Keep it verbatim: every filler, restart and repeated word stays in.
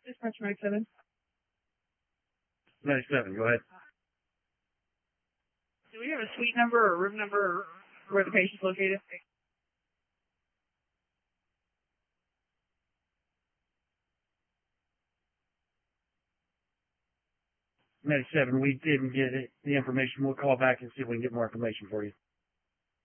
Dispatch Medic seven. Medic seven, go ahead. Do we have a suite number or room number or where the patient's located? Medic seven, we didn't get it, the information. We'll call back and see if we can get more information for you.